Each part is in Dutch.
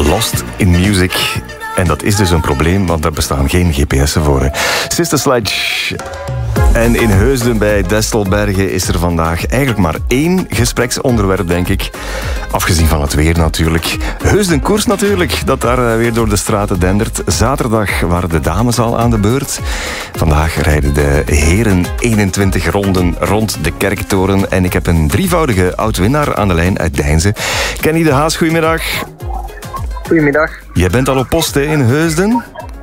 Lost in Music. En dat is dus een probleem, want daar bestaan geen GPS'en voor. Hè. Sister Sledge. En in Heusden bij Destelbergen is er vandaag eigenlijk maar één gespreksonderwerp, denk ik. Afgezien van het weer natuurlijk. Heusden koers natuurlijk, dat daar weer door de straten dendert. Zaterdag waren de dames al aan de beurt. Vandaag rijden de heren 21 ronden rond de Kerktoren. En ik heb een drievoudige oud-winnaar aan de lijn uit Deinze. Kenny de Haas, goedemiddag. Goedemiddag. Jij bent al op post hè, in Heusden?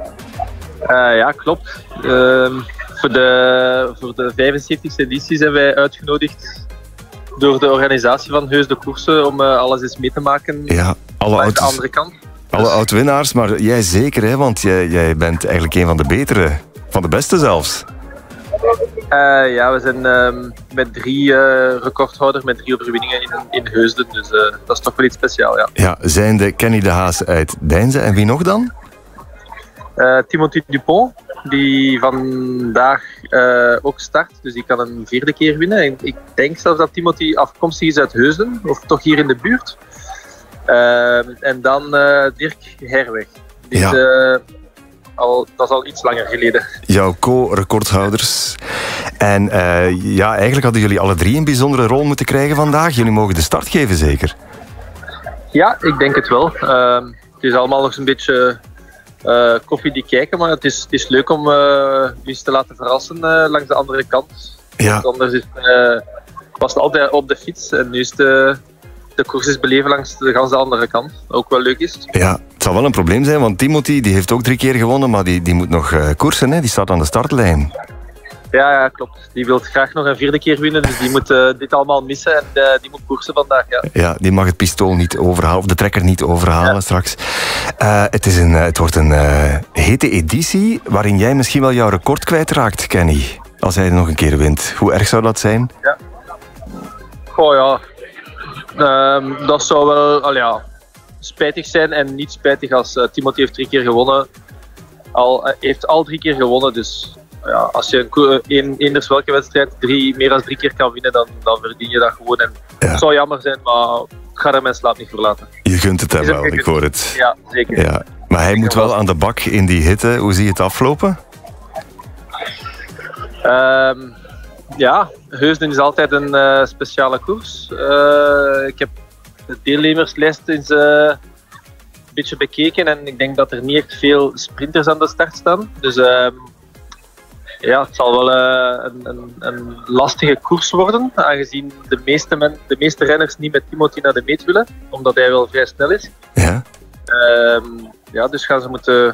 Ja, klopt. Voor de 75e editie zijn wij uitgenodigd door de organisatie van Heusden Koersen om alles eens mee te maken. Ja, aan de andere kant. Alle oud-winnaars, maar jij zeker, hè? Want jij bent eigenlijk een van de betere, van de beste zelfs. Ja, we zijn met 3 recordhouders met 3 overwinningen in Heusden, dus dat is toch wel iets speciaals, ja. Ja, zijn de Kenny de Haas uit Deinze en wie nog dan? Timothy Dupont, die vandaag ook start, dus die kan een 4e keer winnen. Ik denk zelfs dat Timothy afkomstig is uit Heusden, of toch hier in de buurt. En dan Dirk Herweg. Ja. Dat is al iets langer geleden. Jouw co-recordhouders. En ja, eigenlijk hadden jullie alle 3 een bijzondere rol moeten krijgen vandaag. Jullie mogen de start geven, zeker? Ja, ik denk het wel. Het is allemaal nog een beetje koffiedik kijken, maar het is leuk om eens te laten verrassen langs de andere kant. Ja. Want anders was het altijd op de fiets en nu is de koers is beleven langs de ganse andere kant. Ook wel leuk is. Ja, het zal wel een probleem zijn, want Timothy die heeft ook 3 keer gewonnen, maar die moet nog koersen, hè? Die staat aan de startlijn. Ja, klopt. Die wil graag nog een 4e keer winnen, dus die moet dit allemaal missen en die moet koersen vandaag. Ja. Ja, die mag het pistool niet overhalen, of de trekker niet overhalen straks. Het wordt een hete editie, waarin jij misschien wel jouw record kwijtraakt, Kenny. Als hij nog een keer wint. Hoe erg zou dat zijn? Ja. Oh ja. Dat zou wel spijtig zijn en niet spijtig als Timothy heeft 3 keer gewonnen. Heeft al 3 keer gewonnen, dus ja, als je eenders welke wedstrijd meer dan 3 keer kan winnen, dan verdien je dat gewoon. En het zou jammer zijn, maar ik ga er mijn slaap niet voor laten. Je gunt het hem wel, ik hoor het. Ja, zeker. Ja. Maar hij moet wel aan de bak in die hitte. Hoe zie je het aflopen? Ja, Heusden is altijd een speciale koers. Ik heb de deelnemerslijst eens een beetje bekeken en ik denk dat er niet echt veel sprinters aan de start staan. Dus ja, het zal wel een lastige koers worden, aangezien de meeste renners niet met Timothy naar de meet willen, omdat hij wel vrij snel is. Ja. Ja, dus gaan ze moeten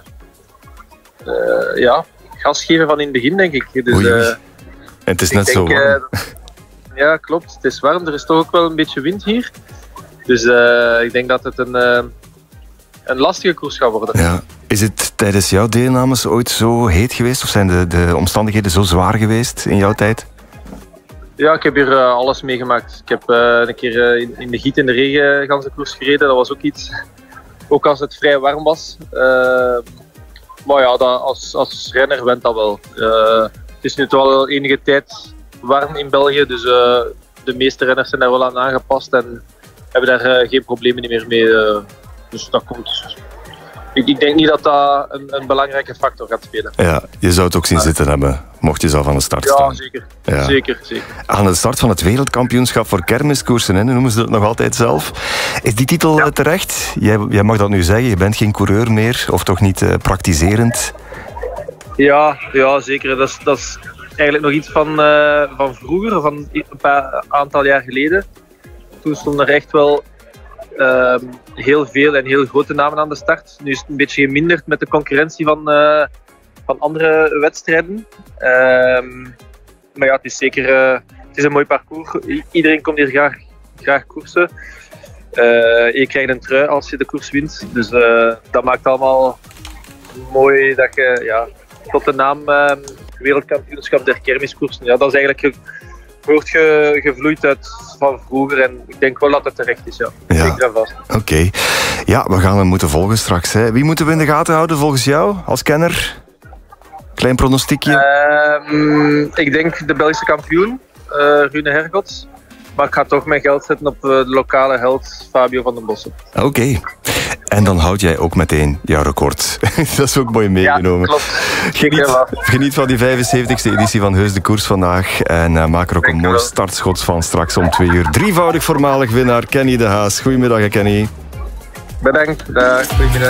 gas geven van in het begin, denk ik. Dus, en het is net zo warm. Ja, klopt. Het is warm. Er is toch ook wel een beetje wind hier. Dus ik denk dat het een lastige koers gaat worden. Ja. Is het tijdens jouw deelnames ooit zo heet geweest? Of zijn de omstandigheden zo zwaar geweest in jouw tijd? Ja, ik heb hier alles meegemaakt. Ik heb een keer in de giet in de regen ganse koers gereden. Dat was ook iets. Ook als het vrij warm was. Maar ja, als renner went dat wel. Het is nu toch al enige tijd warm in België, dus de meeste renners zijn daar wel aan aangepast en hebben daar geen problemen meer mee. Dus dat komt. Ik denk niet dat dat een belangrijke factor gaat spelen. Ja, je zou het ook zien zitten hebben, mocht je zelf aan de start staan. Ja, zeker. Ja. Zeker. Aan de start van het wereldkampioenschap voor kermiskoersen, hè, noemen ze dat nog altijd zelf. Is die titel terecht? Jij mag dat nu zeggen, je bent geen coureur meer, of toch niet praktiserend? Ja, zeker. Dat is eigenlijk nog iets van vroeger, van een aantal jaar geleden. Toen stonden er echt wel heel veel en heel grote namen aan de start. Nu is het een beetje geminderd met de concurrentie van andere wedstrijden. Maar ja, het is zeker het is een mooi parcours. Iedereen komt hier graag koersen. Je krijgt een trui als je de koers wint. Dus dat maakt allemaal mooi dat je tot de naam wereldkampioenschap der kermiskoersen. Ja, dat is eigenlijk voortgevloeid uit van vroeger en ik denk wel dat het terecht is. Ja. Zeker en vast. Oké. Ja, we gaan hem moeten volgen straks. Hè. Wie moeten we in de gaten houden volgens jou als kenner? Klein pronostiekje? Ik denk de Belgische kampioen, Rune Hergots. Maar ik ga toch mijn geld zetten op de lokale held Fabio van den Bossen. Oké. En dan houd jij ook meteen jouw record. Dat is ook mooi meegenomen. Ja, klopt. Geniet van die 75e editie van Heus de Koers vandaag. En maak er ook een mooi startschot van straks om 2 uur. 3-voudig voormalig winnaar Kenny de Haas. Goedemiddag, Kenny. Bedankt. Goedemiddag.